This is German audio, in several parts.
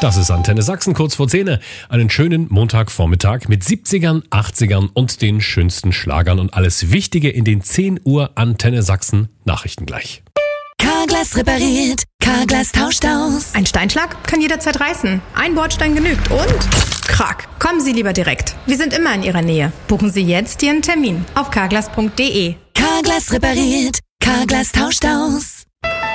Das ist Antenne Sachsen, kurz vor 10. Einen schönen Montagvormittag mit 70ern, 80ern und den schönsten Schlagern und alles Wichtige in den 10 Uhr Antenne Sachsen Nachrichten gleich. Carglass repariert, Carglass tauscht aus. Ein Steinschlag kann jederzeit reißen. Ein Bordstein genügt und krack. Kommen Sie lieber direkt. Wir sind immer in Ihrer Nähe. Buchen Sie jetzt Ihren Termin auf carglass.de. Carglass repariert, Carglass tauscht aus.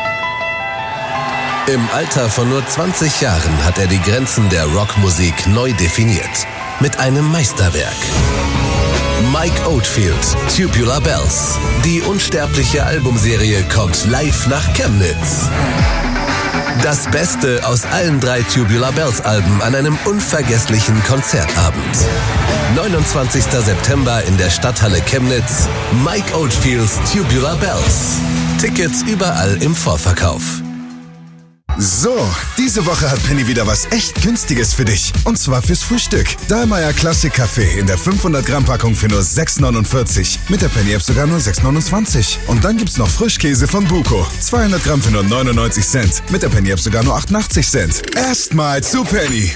Im Alter von nur 20 Jahren hat er die Grenzen der Rockmusik neu definiert. Mit einem Meisterwerk. Mike Oldfield, Tubular Bells. Die unsterbliche Albumserie kommt live nach Chemnitz. Das Beste aus allen 3 Tubular Bells Alben an einem unvergesslichen Konzertabend. 29. September in der Stadthalle Chemnitz. Mike Oldfields Tubular Bells. Tickets überall im Vorverkauf. So, diese Woche hat Penny wieder was echt Günstiges für dich. Und zwar fürs Frühstück. Dahlmeier Classic Kaffee in der 500 Gramm Packung für nur 6,49. Mit der Penny App sogar nur 6,29. Und dann gibt's noch Frischkäse von Buko. 200 Gramm für nur 99 Cent. Mit der Penny App sogar nur 88 Cent. Erstmal zu Penny.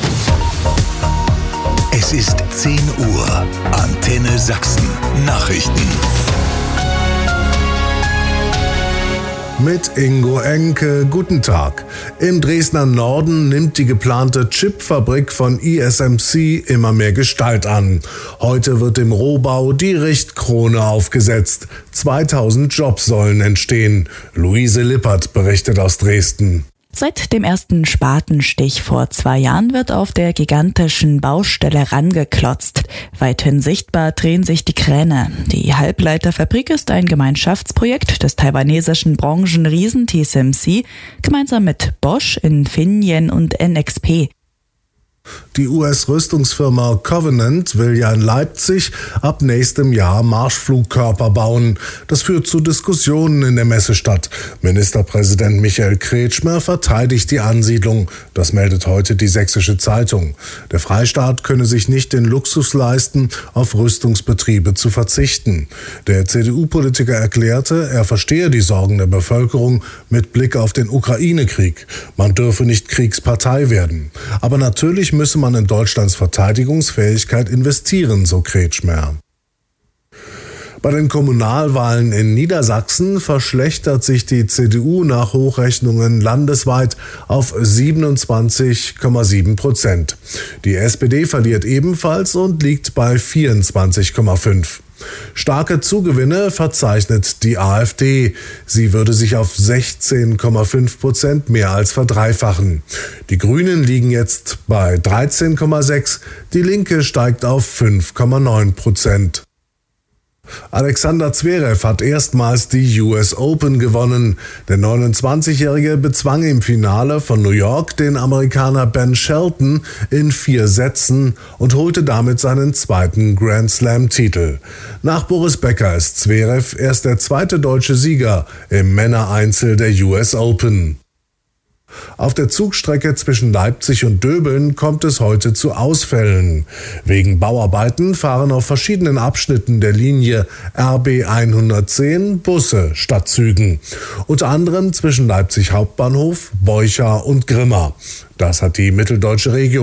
Es ist 10 Uhr. Antenne Sachsen. Nachrichten. Mit Ingo Enke, guten Tag. Im Dresdner Norden nimmt die geplante Chipfabrik von ISMC immer mehr Gestalt an. Heute wird im Rohbau die Richtkrone aufgesetzt. 2000 Jobs sollen entstehen. Luise Lippert berichtet aus Dresden. Seit dem ersten Spatenstich vor 2 Jahren wird auf der gigantischen Baustelle rangeklotzt. Weithin sichtbar drehen sich die Kräne. Die Halbleiterfabrik ist ein Gemeinschaftsprojekt des taiwanesischen Branchenriesen TSMC, gemeinsam mit Bosch, Infineon und NXP. Die US-Rüstungsfirma Covenant will ja in Leipzig ab nächstem Jahr Marschflugkörper bauen. Das führt zu Diskussionen in der Messestadt. Ministerpräsident Michael Kretschmer verteidigt die Ansiedlung. Das meldet heute die Sächsische Zeitung. Der Freistaat könne sich nicht den Luxus leisten, auf Rüstungsbetriebe zu verzichten. Der CDU-Politiker erklärte, er verstehe die Sorgen der Bevölkerung mit Blick auf den Ukraine-Krieg. Man dürfe nicht Kriegspartei werden. Aber natürlich müsse man in Deutschlands Verteidigungsfähigkeit investieren, so Kretschmer. Bei den Kommunalwahlen in Niedersachsen verschlechtert sich die CDU nach Hochrechnungen landesweit auf 27,7%. Die SPD verliert ebenfalls und liegt bei 24,5%. Starke Zugewinne verzeichnet die AfD. Sie würde sich auf 16,5% mehr als verdreifachen. Die Grünen liegen jetzt bei 13,6%. Die Linke steigt auf 5,9%. Alexander Zverev hat erstmals die US Open gewonnen. Der 29-Jährige bezwang im Finale von New York den Amerikaner Ben Shelton in 4 Sätzen und holte damit seinen 2. Grand Slam-Titel. Nach Boris Becker ist Zverev erst der 2. deutsche Sieger im Männereinzel der US Open. Auf der Zugstrecke zwischen Leipzig und Döbeln kommt es heute zu Ausfällen. Wegen Bauarbeiten fahren auf verschiedenen Abschnitten der Linie RB 110 Busse statt Zügen. Unter anderem zwischen Leipzig Hauptbahnhof, Beucha und Grimma. Das hat die Mitteldeutsche Region